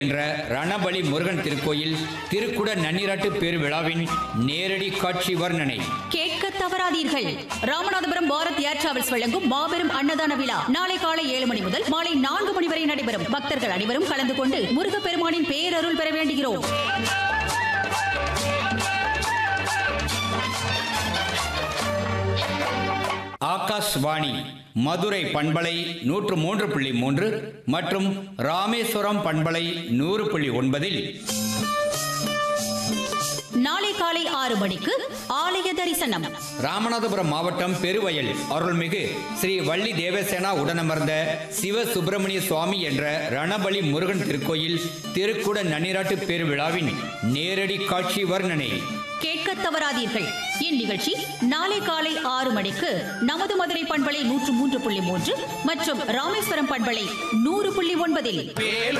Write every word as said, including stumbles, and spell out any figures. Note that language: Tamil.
என்ற ரணபலி முருகன் திருக்கோயில் திருக்குட நன்னீராட்டு பெருவிழாவின் நேரடி காட்சி வர்ணனை கேட்க தவறாதீர்கள். ராமநாதபுரம் பாரத் ஏர் டிராவல்ஸ் வழங்கும் மாபெரும் அன்னதான விழா நாளை காலை ஏழு மணி முதல் மாலை நான்கு மணி வரை நடைபெறும். பக்தர்கள் அனைவரும் கலந்து கொண்டு முருகப்பெருமானின் பேரருள் பெற வேண்டுகிறோம். ஆகாஷ்வாணி மதுரை பண்பலை நூற்று மூன்று புள்ளி மூன்று மற்றும் ராமேஸ்வரம் பண்பலை நூறு புள்ளி ஒன்பதில் நாளை காலை ஆறு மணிக்கு ஆலய தரிசனம். ராமநாதபுரம் மாவட்டம் பெருவயல் அருள்மிகு ஸ்ரீ வள்ளி தேவசேனா உடனமர்ந்த சிவ சுப்பிரமணிய சுவாமி என்ற ரணபலி முருகன் திருக்கோயில் திருக்குட நன்னீராட்டு பெருவிழாவின் நேரடி காட்சி வர்ணனை கேட்க தவறாதீர்கள். இந்நிகழ்ச்சி நாளை காலை ஆறு மணிக்கு நமது மதுரை பண்பலை நூற்று மூன்று புள்ளி மூன்று மற்றும் ராமேஸ்வரம் பண்பலை நூறு புள்ளி ஒன்பதில்